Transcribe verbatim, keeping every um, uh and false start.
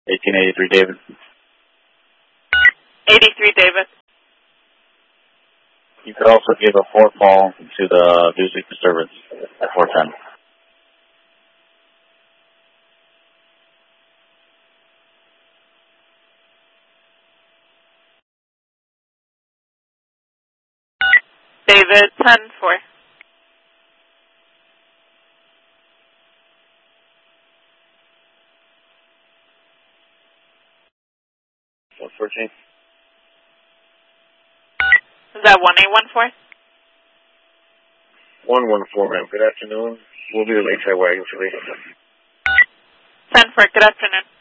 eighteen eighty-three, David. eighty-three, David. You could also give a four call to the music disturbance at four ten. David, ten four. one fourteen. Is that one eight one four? one one four, ma'am. Good afternoon. We'll be the Lakeside Wagon Police. ten four, good afternoon.